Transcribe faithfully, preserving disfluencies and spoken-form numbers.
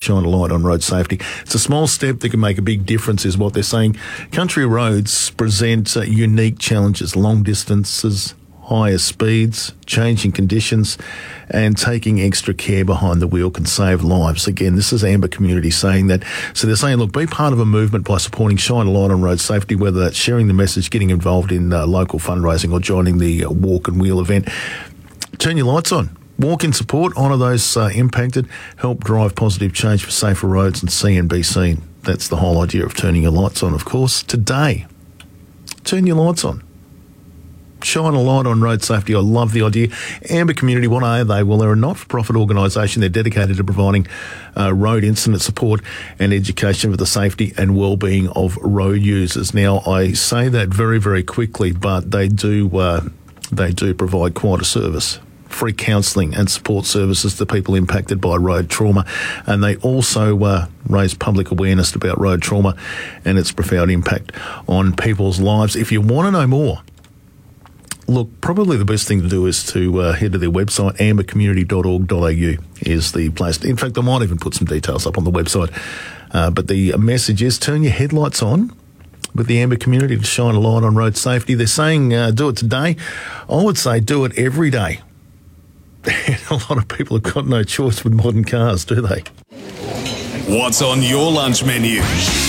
shine a light on road safety. It's a small step that can make a big difference is what they're saying. Country roads present uh, unique challenges, long distances, higher speeds, changing conditions, and taking extra care behind the wheel can save lives. Again, this is Amber Community saying that. So they're saying, look, be part of a movement by supporting Shine a Light on Road Safety, whether that's sharing the message, getting involved in uh, local fundraising, or joining the uh, walk and wheel event. Turn your lights on. Walk in support, honour those uh, impacted, help drive positive change for safer roads, and see and be seen. That's the whole idea of turning your lights on, of course. Today, turn your lights on. Shine a light on road safety. I love the idea. Amber Community, what are they? Well, they're a not-for-profit organisation. They're dedicated to providing uh, road incident support and education for the safety and well-being of road users. Now, I say that very, very quickly, but they do uh, they do provide quite a service. Free counselling and support services to people impacted by road trauma. And they also uh, raise public awareness about road trauma and its profound impact on people's lives. If you want to know more, look, probably the best thing to do is to uh, head to their website. amber community dot org dot a u is the place. In fact, I might even put some details up on the website. Uh, but the message is turn your headlights on with the Amber Community to shine a light on road safety. They're saying uh, do it today. I would say do it every day. A lot of people have got no choice with modern cars, do they? What's on your lunch menu?